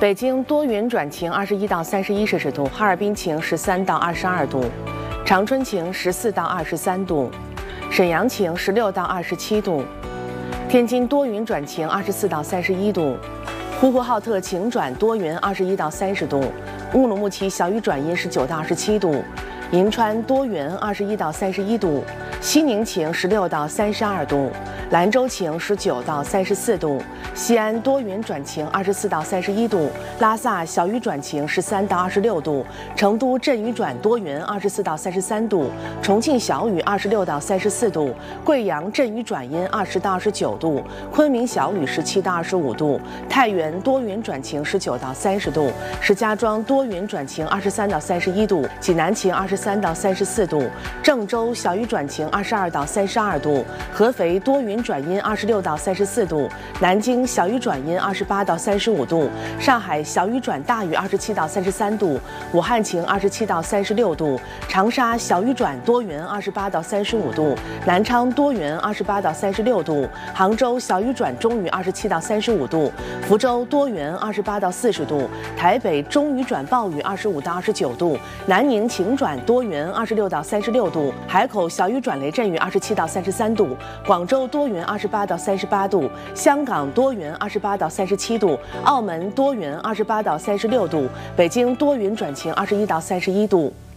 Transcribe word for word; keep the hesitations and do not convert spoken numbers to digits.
北京多云转晴，二十一到三十一摄氏度；哈尔滨晴，十三到二十二度；长春晴，十四到二十三度；沈阳晴，十六到二十七度；天津多云转晴，二十四到三十一度；呼和浩特晴转多云，二十一到三十度；乌鲁木齐小雨转阴，十九到二十七度；银川多云，二十一到三十一度；西宁晴，十六到三十二度；兰州晴，十九到三十四度；西安多云转晴，二十四到三十一度；拉萨小雨转晴，十三到二十六度；成都阵雨转多云，二十四到三十三度；重庆小雨，二十六到三十四度；贵阳阵雨转阴，二十到二十九度；昆明小雨，十七到二十五度；太原多云转晴，十九到三十度；石家庄多云转晴，二十三到三十一度；济南晴，二十三到三十四度；郑州小雨转晴，二十二到三十二度；合肥多云转阴，二十六到三十四度；南京小雨转阴，二十八到三十五度；上海小雨转大雨，二十七到三十三度；武汉晴，二十七到三十六度；长沙小雨转多云，二十八到三十五度；南昌多云，二十八到三十六度；杭州小雨转中雨，二十七到三十五度；福州多云，二十八到四十度；台北中雨转暴雨，二十五到二十九度；南宁晴转多云，二十六到三十六度；海口小雨转雷阵雨，二十七到三十三度；广州多云，二十八到三十八度；香港多云，二十八到三十七度；澳门多云，二十八到三十六度；北京多云转晴，二十一到三十一度。